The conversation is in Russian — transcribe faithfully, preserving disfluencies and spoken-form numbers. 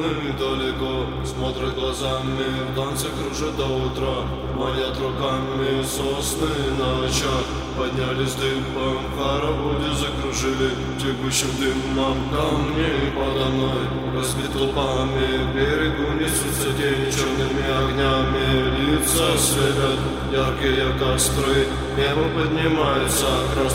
Далеко смотрят глазами, в танце кружат до утра, манят руками сосны на очах. Поднялись дыбом, в хороводе закружили текущим дымом камни подо мной. Разбит толпами, к берегу несутся тени черными огнями. Лица светят яркие костры, небо поднимается красным.